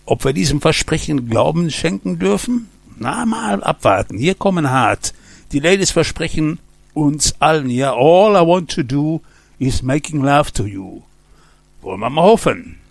Ob wir diesem Versprechen Glauben schenken dürfen? Na, mal abwarten. Hier kommen hart. Die Ladies versprechen uns allen hier, all I want to do is making love to you. Wollen wir mal hoffen.